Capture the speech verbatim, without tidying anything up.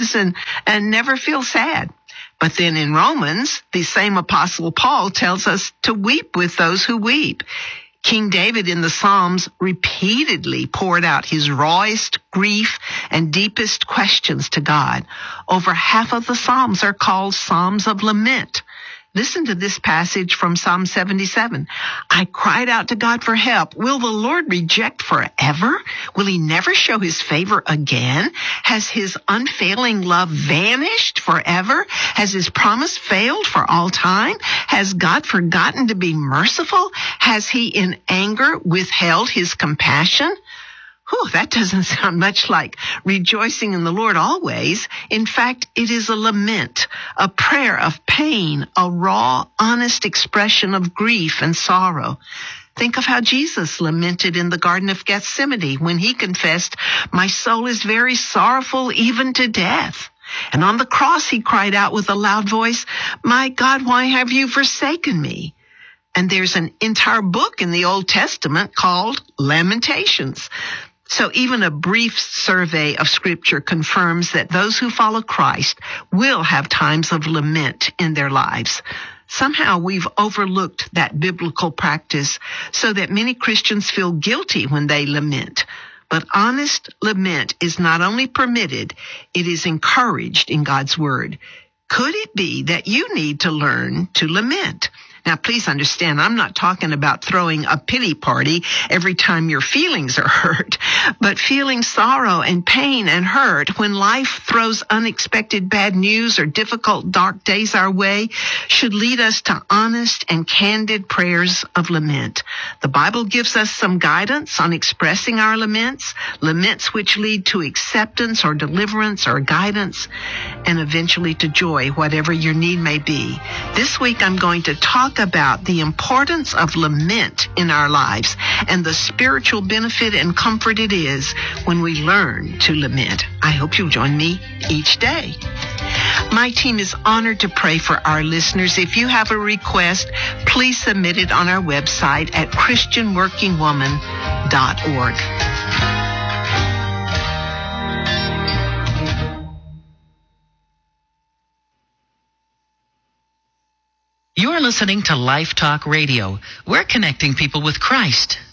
lives and, and never feel sad. But then in Romans, the same Apostle Paul tells us to weep with those who weep. King David in the Psalms repeatedly poured out his rawest grief and deepest questions to God. Over half of the Psalms are called Psalms of Lament. Listen to this passage from Psalm seventy-seven. I cried out to God for help. Will the Lord reject forever? Will he never show his favor again? Has his unfailing love vanished forever? Has his promise failed for all time? Has God forgotten to be merciful? Has he in anger withheld his compassion? Whew, that doesn't sound much like rejoicing in the Lord always. In fact, it is a lament, a prayer of pain, a raw, honest expression of grief and sorrow. Think of how Jesus lamented in the Garden of Gethsemane when he confessed, "My soul is very sorrowful, even to death." And on the cross, he cried out with a loud voice, "My God, why have you forsaken me?" And there's an entire book in the Old Testament called Lamentations. So even a brief survey of Scripture confirms that those who follow Christ will have times of lament in their lives. Somehow we've overlooked that biblical practice so that many Christians feel guilty when they lament. But honest lament is not only permitted, it is encouraged in God's Word. Could it be that you need to learn to lament? Now, please understand, I'm not talking about throwing a pity party every time your feelings are hurt, but feeling sorrow and pain and hurt when life throws unexpected bad news or difficult dark days our way should lead us to honest and candid prayers of lament. The Bible gives us some guidance on expressing our laments, laments which lead to acceptance or deliverance or guidance, and eventually to joy, whatever your need may be. This week, I'm going to talk about the importance of lament in our lives and the spiritual benefit and comfort it is when we learn to lament. I hope you'll join me each day. My team is honored to pray for our listeners. If you have a request, please submit it on our website at christian working woman dot org. You're listening to Life Talk Radio. We're connecting people with Christ.